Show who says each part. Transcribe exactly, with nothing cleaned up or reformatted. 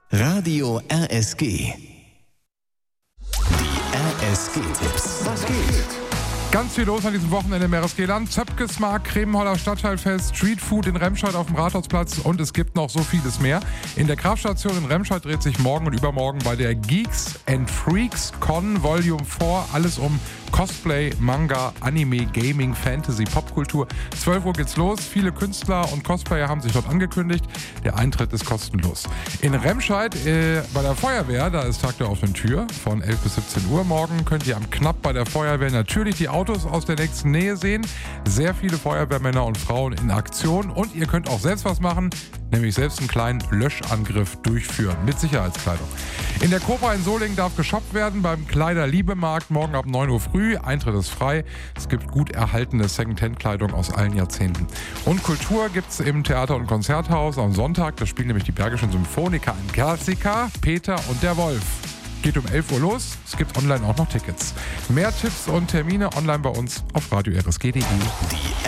Speaker 1: Radio R S G. Die R S G-Tipps. Was geht?
Speaker 2: Ganz viel los an diesem Wochenende im R S G-Land. Zöpkesmarkt, Kremenholler Stadtteilfest, Streetfood in Remscheid auf dem Rathausplatz und es gibt noch so vieles mehr. In der Kraftstation in Remscheid dreht sich morgen und übermorgen bei der Geeks and Freaks Con Volume vier alles um Cosplay, Manga, Anime, Gaming, Fantasy, Popkultur. zwölf Uhr geht's los. Viele Künstler und Cosplayer haben sich dort angekündigt. Der Eintritt ist kostenlos. In Remscheid äh, bei der Feuerwehr, da ist Tag der offenen Tür von elf bis siebzehn Uhr. Morgen könnt ihr am Knapp bei der Feuerwehr natürlich die Autos aus der nächsten Nähe sehen. Sehr viele Feuerwehrmänner und Frauen in Aktion und ihr könnt auch selbst was machen, nämlich selbst einen kleinen Löschangriff durchführen mit Sicherheitskleidung. In der Cobra in Solingen darf geshoppt werden beim Kleider-Liebe-Markt morgen ab neun Uhr früh. Eintritt ist frei. Es gibt gut erhaltene Second-Hand-Kleidung aus allen Jahrzehnten. Und Kultur gibt es im Theater- und Konzerthaus am Sonntag. Da spielen nämlich die Bergischen Symphoniker ein Klassiker, Peter und der Wolf. Geht um elf Uhr los. Es gibt online auch noch Tickets. Mehr Tipps und Termine online bei uns auf radio r s g punkt d e.